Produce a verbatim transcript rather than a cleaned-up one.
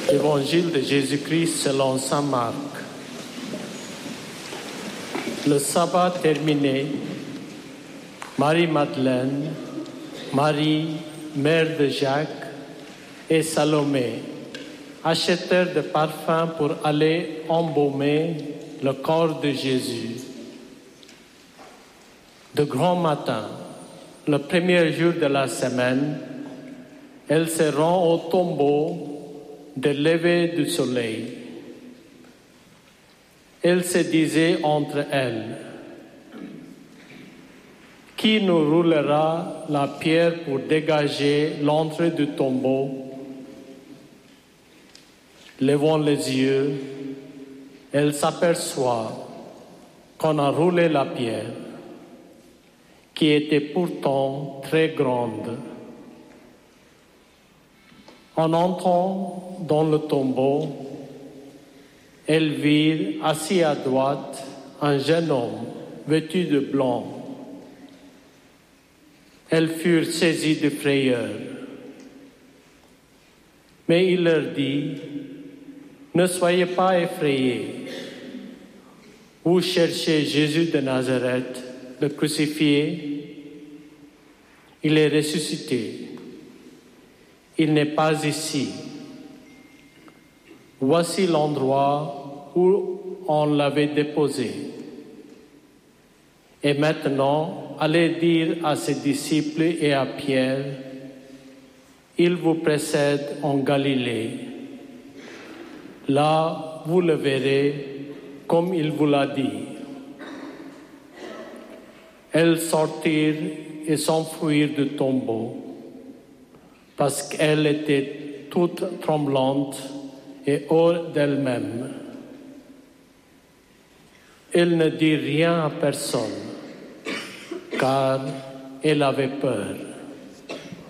Évangile de Jésus-Christ selon saint Marc. Le sabbat terminé, Marie-Madeleine, Marie, mère de Jacques, et Salomé achetèrent des parfums pour aller embaumer le corps de Jésus. De grand matin, le premier jour de la semaine, elle se rend au tombeau de lever du soleil. Elle se disait entre elles: qui nous roulera la pierre pour dégager l'entrée du tombeau? Levant les yeux, elle s'aperçoit qu'on a roulé la pierre, qui était pourtant très grande. En entrant dans le tombeau, elles virent assis à droite un jeune homme vêtu de blanc. Elles furent saisies de frayeur. Mais il leur dit: ne soyez pas effrayés. Vous cherchez Jésus de Nazareth, le crucifié. Il est ressuscité. Il n'est pas ici. Voici l'endroit où on l'avait déposé. Et maintenant, allez dire à ses disciples et à Pierre: il vous précède en Galilée. Là, vous le verrez comme il vous l'a dit. Elles sortirent et s'enfuirent du tombeau, parce qu'elle était toute tremblante et hors d'elle-même. Elle ne dit rien à personne, car elle avait peur.